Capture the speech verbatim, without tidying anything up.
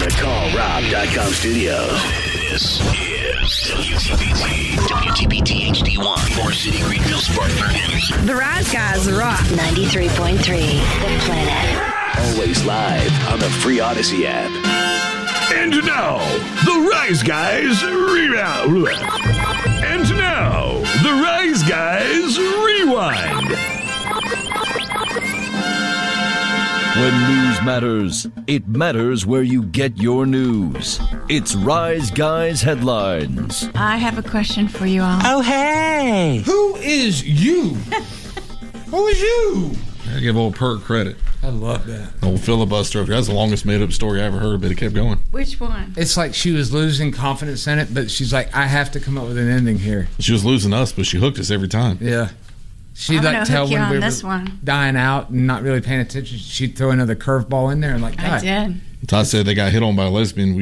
the Call Rob dot com studios. This is W T P T, W T P T H D one, Forest City, Greenville, Spartanburg. The Rise Guys rock. ninety-three point three, The Planet. Always live on the free Odyssey app. And now, the Rise Guys Rewind. And now, the Rise Guys Rewind. When news matters, it matters where you get your news. It's Rise Guys Headlines. I have a question for you all. Oh, hey. Who is you? Who is you? I give old Perk credit. I love that. Old filibuster. That's the longest made-up story I ever heard, but it kept going. Which one? It's like she was losing confidence in it, but she's like, I have to come up with an ending here. She was losing us, but she hooked us every time. Yeah. She'd I'm like gonna tell hook you when on we this were one. dying out and not really paying attention. She'd throw another curveball in there and like, I God. did. Todd said they got hit on by a lesbian.